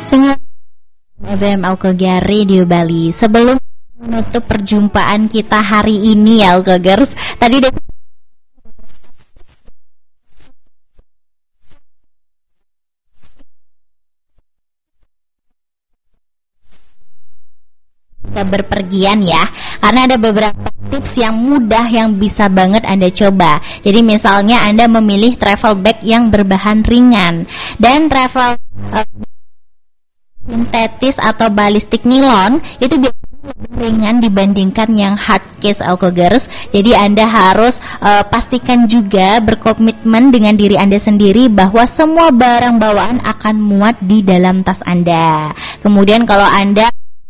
Semua FM Alkogar Radio Bali. Sebelum menutup perjumpaan kita hari ini ya Alkogers, tadi kita berpergian ya, karena ada beberapa tips yang mudah yang bisa banget Anda coba. Jadi misalnya Anda memilih travel bag yang berbahan ringan dan travel sintetis atau balistik nilon itu biasanya lebih ringan dibandingkan yang hard case Alkogers. Jadi Anda harus pastikan juga berkomitmen dengan diri Anda sendiri bahwa semua barang bawaan akan muat di dalam tas Anda. Kemudian kalau Anda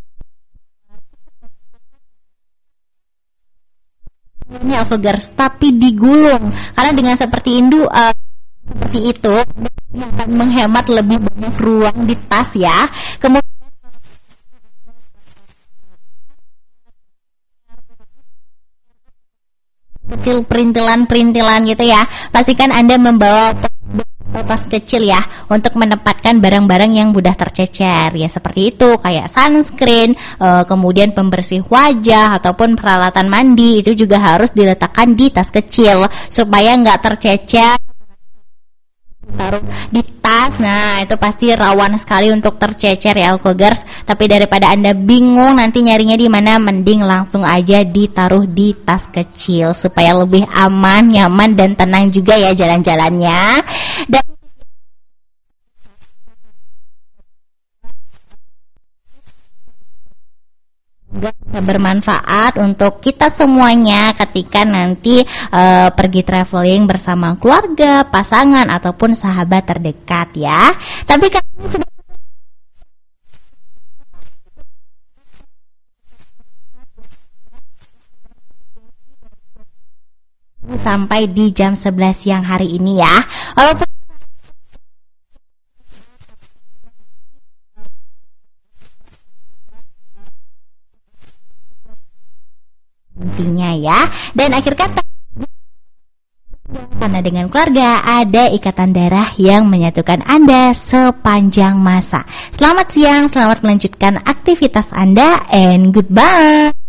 ini Alkogers tapi digulung, karena dengan seperti itu akan menghemat lebih banyak ruang di tas ya. Kemudian kecil perintilan gitu ya. Pastikan Anda membawa tas kecil ya untuk menempatkan barang-barang yang mudah tercecer ya, seperti itu kayak sunscreen, kemudian pembersih wajah ataupun peralatan mandi itu juga harus diletakkan di tas kecil supaya nggak tercecer. Taruh di tas, nah itu pasti rawan sekali untuk tercecer ya Alkogers. Tapi daripada Anda bingung nanti nyarinya di mana, mending langsung aja ditaruh di tas kecil supaya lebih aman, nyaman dan tenang juga ya jalan-jalannya. Dan bermanfaat untuk kita semuanya ketika nanti pergi traveling bersama keluarga, pasangan ataupun sahabat terdekat ya. Tapi kan sampai di jam 11 siang hari ini ya. Walaupun intinya ya, dan akhir kata karena dengan keluarga ada ikatan darah yang menyatukan Anda sepanjang masa. Selamat siang, selamat melanjutkan aktivitas Anda, and goodbye.